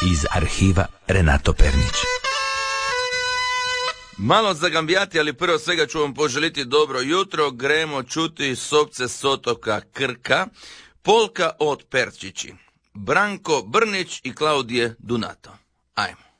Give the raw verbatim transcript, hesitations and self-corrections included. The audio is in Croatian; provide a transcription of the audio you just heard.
iz arhiva Renato Pernić. Malo zagambijati, ali prvo svega ću vam poželiti dobro jutro. Gremo čuti Sopce s otoka Krka, polka od Perčići, Branko Brnić i Klaudije Dunato. Ajmo.